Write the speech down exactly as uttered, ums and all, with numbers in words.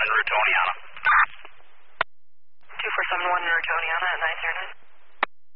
Rutoniana. two four seven one Rutoniana at nine zero nine.